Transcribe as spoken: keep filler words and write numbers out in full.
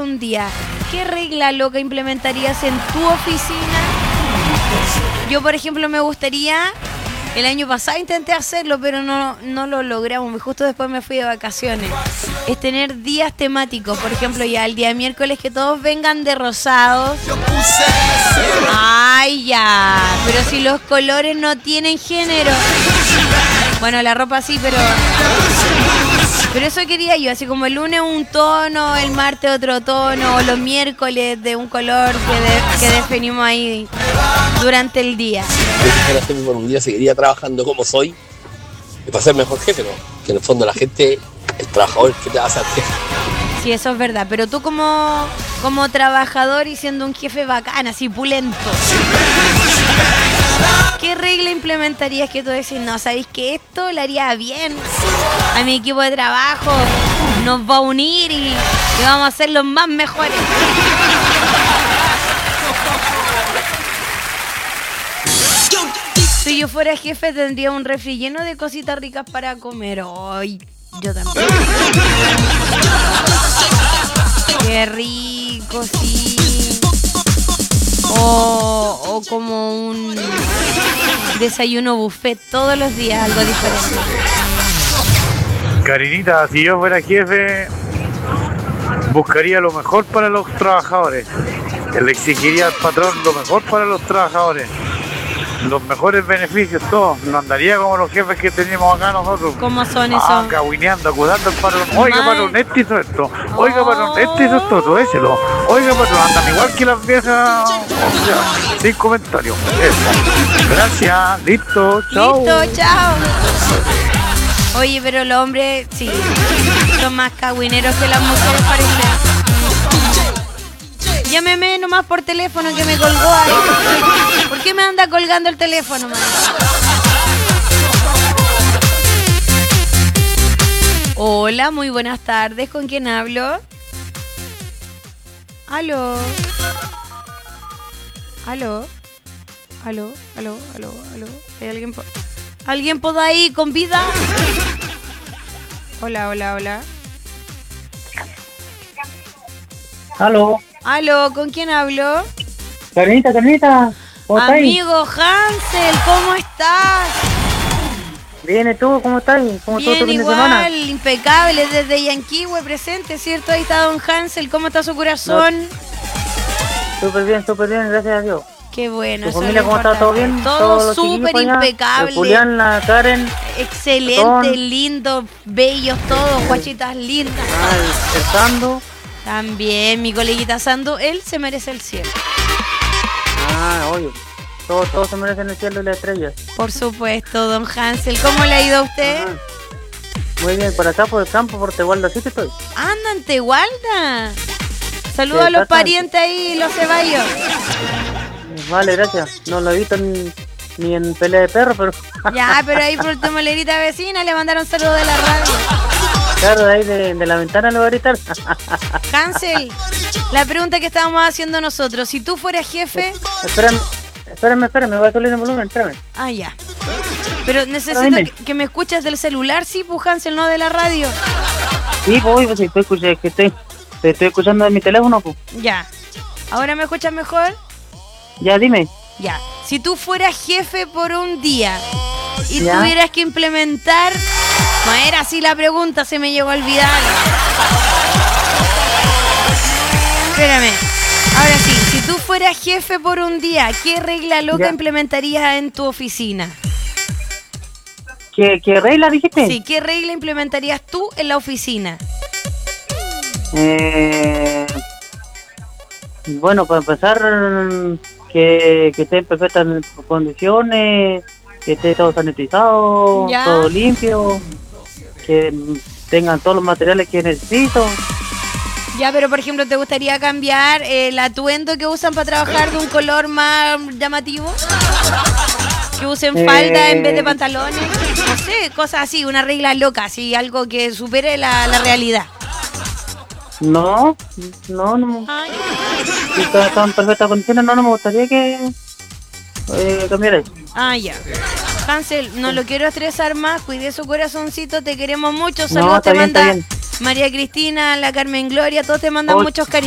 un día, ¿qué regla loca implementarías en tu oficina? Yo, por ejemplo, me gustaría... El año pasado intenté hacerlo, pero no, no lo logramos. Justo después me fui de vacaciones. Es tener días temáticos. Por ejemplo, ya el día miércoles que todos vengan de rosados. Ay, ya. Pero si los colores no tienen género. Bueno, la ropa sí, pero... Pero eso quería yo. Así como el lunes un tono, el martes otro tono, o los miércoles de un color que, de, que definimos ahí durante el día. Yo quisiera hacerme por un día, seguiría trabajando como soy y para ser mejor jefe, ¿no? Que en el fondo la gente, el trabajador que te va a hacer jefe. Sí, eso es verdad, pero tú como, como trabajador y siendo un jefe bacán, así pulento, ¿qué regla implementarías que tú decís, no, sabéis que esto le haría bien a mi equipo de trabajo, nos va a unir y, y vamos a ser los más mejores? Si yo fuera jefe tendría un refri lleno de cositas ricas para comer. Ay, yo también. Qué rico, sí. O, o como un desayuno buffet todos los días, algo diferente. Karinita, si yo fuera jefe, buscaría lo mejor para los trabajadores. Le exigiría al patrón lo mejor para los trabajadores. Los mejores beneficios, todos. No andaría como los jefes que tenemos acá nosotros. ¿Cómo son esos? Ah, cahuineando, acusando al patrón. Oiga, Mal. patrón, este hizo esto. Oiga, patrón, este hizo esto, todo échelo. Oiga, patrón, andan igual que las viejas. O sea, sin comentarios. Eso. Gracias, listo, chao. Listo, chao. Oye, pero los hombres, sí, son más cagüineros que las mujeres, parece. Llámeme nomás por teléfono que me colgó ahí. ¿Por qué me anda colgando el teléfono, man? Hola, muy buenas tardes. ¿Con quién hablo? Aló. Aló. Aló, aló, aló, aló. ¿Hay alguien por, ¿alguien por ahí con vida? Hola, hola, hola. Aló. Aló, ¿con quién hablo? Carnita, Carnita. ¿Cómo estás? Amigo Hansel, ¿cómo estás? Bien, ¿y tú? ¿Cómo estás? ¿Cómo estuvo Bien, tu fin de igual, semana? impecable, desde Yanquihue presente, ¿cierto? Ahí está don Hansel, ¿cómo está su corazón? Súper bien, súper bien, gracias a Dios. Qué bueno. ¿Tu eso familia es lo cómo está? ¿Todo importante. bien? Todo ¿Todos los súper chiquillos allá? impecable. El Julián, la Karen. Excelente, Ton. lindo, bellos todos, guachitas lindas. Ah, el Sando. También mi coleguita Sando, él se merece el cielo. Ah, oye. Todos, todos se merecen el cielo y las estrellas. Por supuesto, don Hansel. ¿Cómo le ha ido a usted? Ah, muy bien, por acá, por el campo, por Tehualda, ¿sí te estoy? Anda en Tehualda. Saludos Sí, a los exactamente. parientes ahí, los ceballos. Vale, gracias. No lo he visto ni, ni en pelea de perro, pero... Ya, pero ahí por tu molerita vecina le mandaron saludos de la radio. Claro, de ahí de, de la ventana lo voy a gritar. Hansel, la pregunta que estábamos haciendo nosotros, si tú fueras jefe... Espérame, espérame, espérame, voy a subir el volumen, espérame. Ah, ya. Pero necesito dime. que, que me escuches del celular, sí, pues Hansel, no de la radio. Sí, voy, pues, si estoy, escuch- que estoy, te estoy escuchando de mi teléfono, pues. Ya. ¿Ahora me escuchas mejor? Ya, dime. Ya. Si tú fueras jefe por un día y Ya. tuvieras que implementar... No era así la pregunta, se me llegó a olvidar. Espérame. Ahora sí, si tú fueras jefe por un día, ¿qué regla loca Ya. implementarías en tu oficina? ¿Qué, qué regla dijiste? Sí, ¿qué regla implementarías tú en la oficina? Eh, bueno, para empezar, que, que esté en perfectas condiciones, que esté todo sanitizado, Ya. todo limpio, que tengan todos los materiales que necesito. Ya, pero por ejemplo, ¿te gustaría cambiar el atuendo que usan para trabajar de un color más llamativo? Que usen falda Eh. en vez de pantalones. No sé, cosas así, una regla loca, así, algo que supere la, la realidad. No, no, no. Ay, Si está, está en perfectas condiciones, no, no me gustaría que eh, cambiara eso. ah, ya. Hansel, no lo quiero estresar más, cuide su corazoncito, te queremos mucho. Saludos está te bien, está manda bien. María Cristina, la Carmen Gloria, todos te mandan Oye. muchos cariños.